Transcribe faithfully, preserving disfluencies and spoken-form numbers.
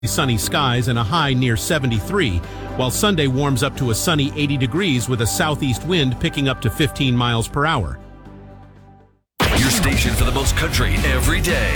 Sunny skies and a high near seventy-three, while Sunday warms up to a sunny eighty degrees with a southeast wind picking up to fifteen miles per hour. Your station for the most country every day.